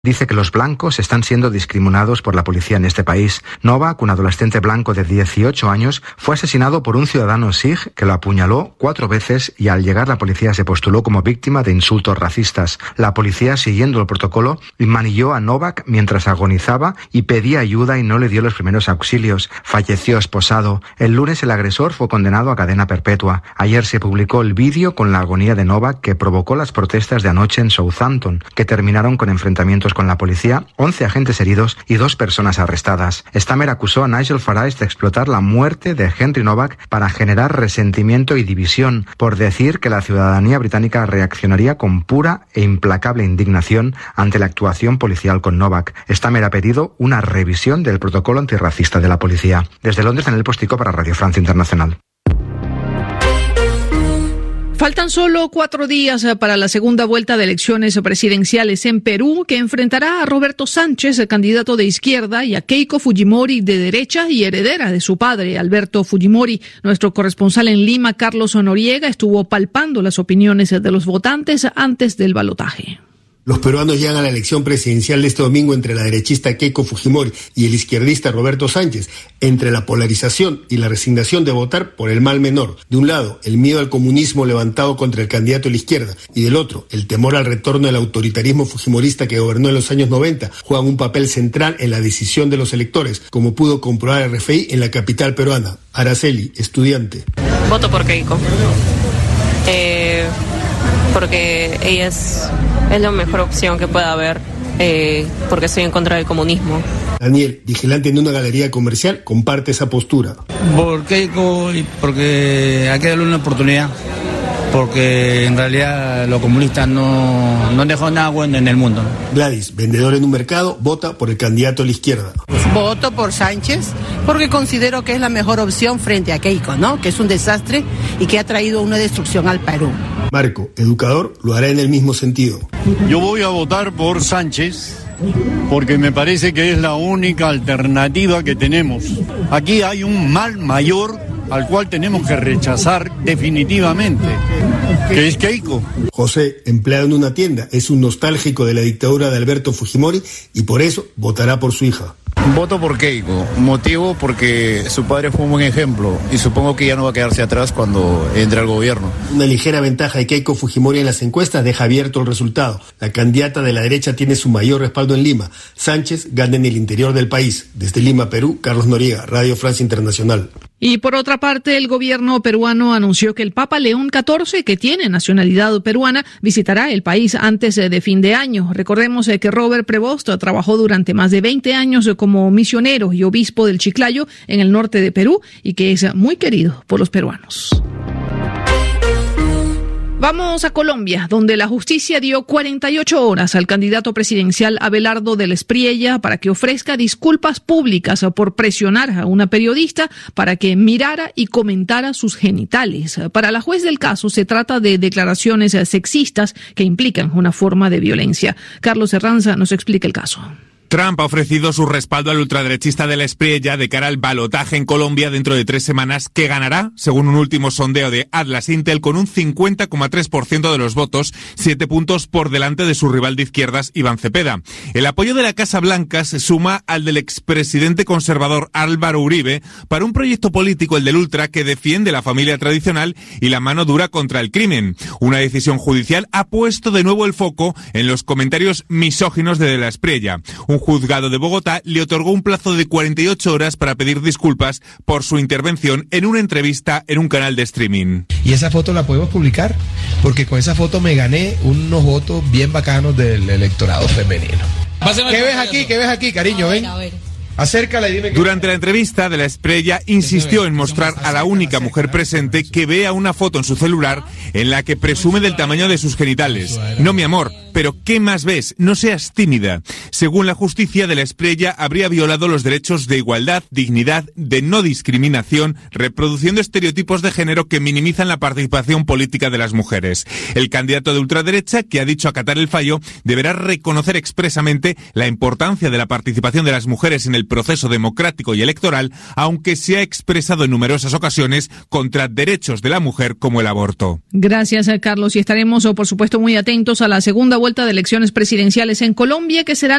Dice que los blancos están siendo discriminados por la policía en este país. Novak, un adolescente blanco de 18 años, fue asesinado por un ciudadano sikh que lo apuñaló 4 veces y al llegar la policía se postuló como víctima de insultos racistas. La policía, siguiendo el protocolo, manilló a Novak mientras agonizaba y pedía ayuda y no le dio los primeros auxilios. Falleció esposado. El lunes el agresor fue condenado a cadena perpetua. Ayer se publicó el vídeo con la agonía de Novak que provocó las protestas de anoche en Southampton, que terminaron con enfrentamientos con la policía, 11 agentes heridos y 2 personas arrestadas. Stamer acusó a Nigel Farage de explotar la muerte de Henry Novak para generar resentimiento y división, por decir que la ciudadanía británica reaccionaría con pura e implacable indignación ante la actuación policial con Novak. Stamer ha pedido una revisión del protocolo antirracista de la policía. Desde Londres, Daniel Postico para Radio Francia Internacional. Faltan solo 4 días para la segunda vuelta de elecciones presidenciales en Perú, que enfrentará a Roberto Sánchez, el candidato de izquierda, y a Keiko Fujimori, de derecha y heredera de su padre, Alberto Fujimori. Nuestro corresponsal en Lima, Carlos Noriega, estuvo palpando las opiniones de los votantes antes del balotaje. Los peruanos llegan a la elección presidencial de este domingo entre la derechista Keiko Fujimori y el izquierdista Roberto Sánchez, entre la polarización y la resignación de votar por el mal menor. De un lado, el miedo al comunismo levantado contra el candidato de la izquierda, y del otro, el temor al retorno del autoritarismo fujimorista que gobernó en los años 90, juegan un papel central en la decisión de los electores, como pudo comprobar el RFI en la capital peruana. Araceli, estudiante. Voto por Keiko. Porque ella es la mejor opción que pueda haber, porque estoy en contra del comunismo. Daniel, vigilante en una galería comercial, comparte esa postura. Por Keiko, porque hay que darle una oportunidad, porque en realidad los comunistas no han dejado nada bueno en el mundo. Gladys, vendedor en un mercado, vota por el candidato de la izquierda. Voto por Sánchez porque considero que es la mejor opción frente a Keiko, ¿no? Que es un desastre y que ha traído una destrucción al Perú. Marco, educador, lo hará en el mismo sentido. Yo voy a votar por Sánchez porque me parece que es la única alternativa que tenemos. Aquí hay un mal mayor al cual tenemos que rechazar definitivamente, que es Keiko. José, empleado en una tienda, es un nostálgico de la dictadura de Alberto Fujimori y por eso votará por su hija. Voto por Keiko, motivo porque su padre fue un buen ejemplo y supongo que ya no va a quedarse atrás cuando entre al gobierno. Una ligera ventaja de Keiko Fujimori en las encuestas deja abierto el resultado. La candidata de la derecha tiene su mayor respaldo en Lima. Sánchez gana en el interior del país. Desde Lima, Perú, Carlos Noriega, Radio Francia Internacional. Y por otra parte, el gobierno peruano anunció que el Papa León XIV, que tiene nacionalidad peruana, visitará el país antes de fin de año. Recordemos que Robert Prevost trabajó durante más de 20 años como misionero y obispo del Chiclayo en el norte de Perú y que es muy querido por los peruanos. Vamos a Colombia, donde la justicia dio 48 horas al candidato presidencial Abelardo del Espriella para que ofrezca disculpas públicas por presionar a una periodista para que mirara y comentara sus genitales. Para la juez del caso se trata de declaraciones sexistas que implican una forma de violencia. Carlos Herranza nos explica el caso. Trump ha ofrecido su respaldo al ultraderechista del Espriella de cara al balotaje en Colombia dentro de 3 semanas, que ganará, según un último sondeo de Atlas Intel, con un 50,3% de los votos, 7 puntos por delante de su rival de izquierdas, Iván Cepeda. El apoyo de la Casa Blanca se suma al del expresidente conservador Álvaro Uribe para un proyecto político, el del Ultra, que defiende la familia tradicional y la mano dura contra el crimen. Una decisión judicial ha puesto de nuevo el foco en los comentarios misóginos de la Espriella. Un juzgado de Bogotá le otorgó un plazo de 48 horas para pedir disculpas por su intervención en una entrevista en un canal de streaming. Y esa foto la podemos publicar porque con esa foto me gané unos votos bien bacanos del electorado femenino. ¿Qué ves aquí, cariño? Ven. Acércala y dime que... Durante la entrevista de la Espriella insistió en mostrar a la única mujer presente que vea una foto en su celular en la que presume del tamaño de sus genitales. No, mi amor, pero ¿qué más ves? No seas tímida. Según la justicia, de la Espriella habría violado los derechos de igualdad, dignidad, de no discriminación, reproduciendo estereotipos de género que minimizan la participación política de las mujeres. El candidato de ultraderecha, que ha dicho acatar el fallo, deberá reconocer expresamente la importancia de la participación de las mujeres en el el proceso democrático y electoral, aunque se ha expresado en numerosas ocasiones contra derechos de la mujer como el aborto. Gracias, Carlos, y estaremos, por supuesto, muy atentos a la segunda vuelta de elecciones presidenciales en Colombia, que serán